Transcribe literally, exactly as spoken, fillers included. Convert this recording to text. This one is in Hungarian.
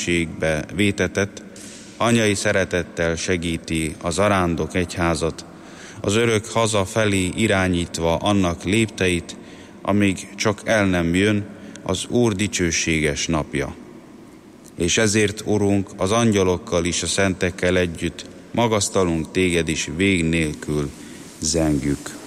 reménységbe vétetett, anyai szeretettel segíti a zarándok egyházat, az örök haza felé irányítva annak lépteit, amíg csak el nem jön az Úr dicsőséges napja. És ezért, Urunk, az angyalokkal és a szentekkel együtt magasztalunk téged is vég nélkül zengjük.